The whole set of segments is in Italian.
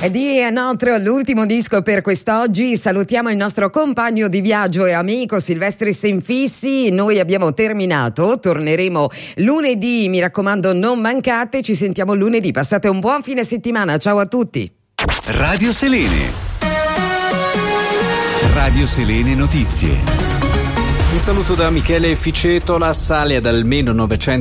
Di Nostro, l'ultimo disco per quest'oggi. Salutiamo il nostro compagno di viaggio e amico Silvestre Senfissi. Noi abbiamo terminato, torneremo lunedì, mi raccomando non mancate, ci sentiamo lunedì. Passate un buon fine settimana, ciao a tutti. Radio Selene. Radio Selene Notizie. Un saluto da Michele Ficetola. Sale ad almeno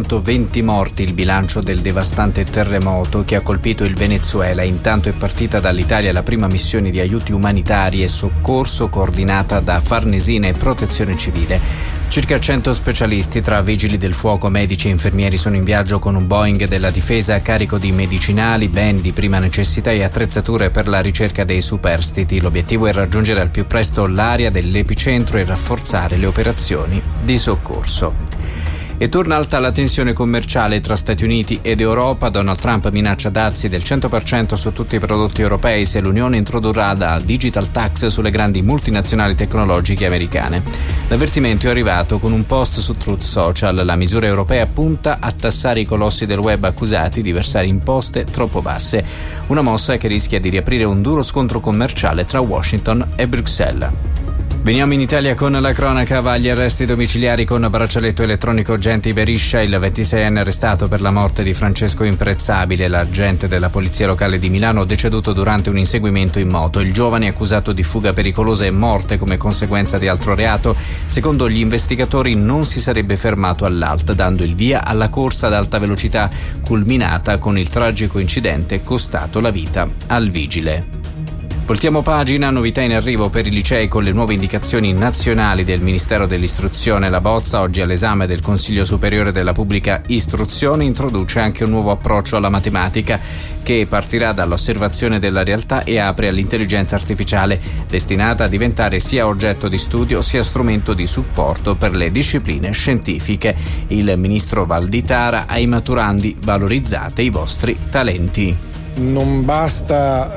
920 morti il bilancio del devastante terremoto che ha colpito il Venezuela. Intanto è partita dall'Italia la prima missione di aiuti umanitari e soccorso coordinata da Farnesina e Protezione Civile. Circa 100 specialisti tra vigili del fuoco, medici e infermieri sono in viaggio con un Boeing della difesa a carico di medicinali, beni di prima necessità e attrezzature per la ricerca dei superstiti. L'obiettivo è raggiungere al più presto l'area dell'epicentro e rafforzare le operazioni di soccorso. E torna alta la tensione commerciale tra Stati Uniti ed Europa. Donald Trump minaccia dazi del 100% su tutti i prodotti europei se l'Unione introdurrà la digital tax sulle grandi multinazionali tecnologiche americane. L'avvertimento è arrivato con un post su Truth Social. La misura europea punta a tassare i colossi del web accusati di versare imposte troppo basse. Una mossa che rischia di riaprire un duro scontro commerciale tra Washington e Bruxelles. Veniamo in Italia con la cronaca. Va agli arresti domiciliari con braccialetto elettronico Genti Beriscia, il 26enne arrestato per la morte di Francesco Imprezzabile, l'agente della polizia locale di Milano deceduto durante un inseguimento in moto. Il giovane, accusato di fuga pericolosa e morte come conseguenza di altro reato, secondo gli investigatori non si sarebbe fermato all'ALT, dando il via alla corsa ad alta velocità culminata con il tragico incidente costato la vita al vigile. Voltiamo pagina, novità in arrivo per i licei con le nuove indicazioni nazionali del Ministero dell'Istruzione. La bozza, oggi all'esame del Consiglio Superiore della Pubblica Istruzione, introduce anche un nuovo approccio alla matematica che partirà dall'osservazione della realtà e apre all'intelligenza artificiale, destinata a diventare sia oggetto di studio sia strumento di supporto per le discipline scientifiche. Il ministro Valditara: ai maturandi valorizzate i vostri talenti. Non basta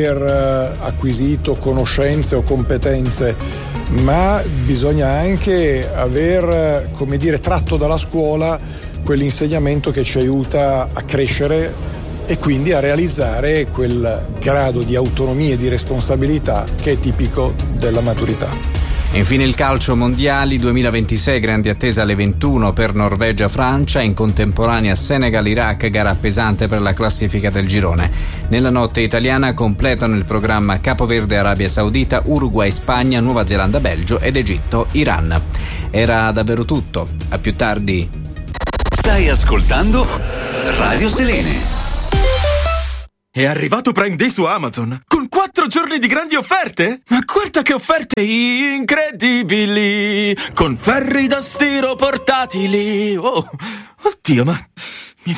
aver acquisito conoscenze o competenze, ma bisogna anche aver, tratto dalla scuola quell'insegnamento che ci aiuta a crescere e quindi a realizzare quel grado di autonomia e di responsabilità che è tipico della maturità. Infine il calcio, mondiali 2026, grande attesa alle 21 per Norvegia-Francia, in contemporanea Senegal-Iraq, gara pesante per la classifica del girone. Nella notte italiana completano il programma Capoverde-Arabia Saudita, Uruguay-Spagna, Nuova Zelanda-Belgio ed Egitto-Iran. Era davvero tutto, a più tardi. Stai ascoltando Radio Selene. È arrivato Prime Day su Amazon, con 4 giorni di grandi offerte? Ma guarda che offerte incredibili! Con ferri da stiro portatili! Oh, oddio, ma